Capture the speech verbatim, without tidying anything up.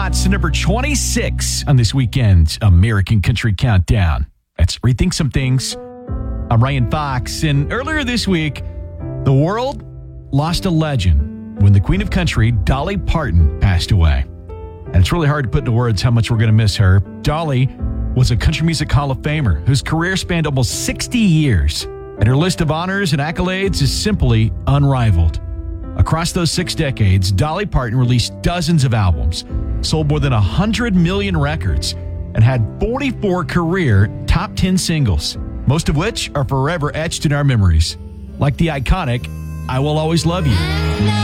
It's number twenty-six on this weekend's American Country Countdown. Let's rethink some things. I'm Ryan Fox, and earlier this week, the world lost a legend when the Queen of Country, Dolly Parton, passed away. And it's really hard to put into words how much we're going to miss her. Dolly was a country music Hall of Famer whose career spanned almost sixty years, and her list of honors and accolades is simply unrivaled. Across those six decades, Dolly Parton released dozens of albums, sold more than one hundred million records, and had forty-four career top ten singles, most of which are forever etched in our memories, like the iconic I Will Always Love You.